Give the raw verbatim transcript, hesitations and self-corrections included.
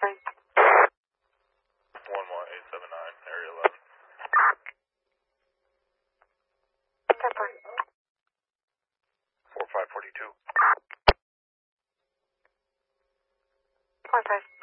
one one eight seven nine, area eleven. four five four two. Four five.